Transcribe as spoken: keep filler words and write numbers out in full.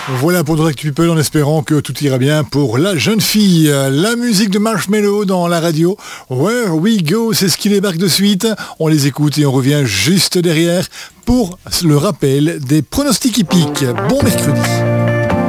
Voilà pour Direct People, en espérant que tout ira bien pour la jeune fille. La musique de Marshmello dans la radio. Where we go, c'est ce qui débarque de suite. On les écoute et on revient juste derrière pour le rappel des pronostics hippiques. Bon mercredi.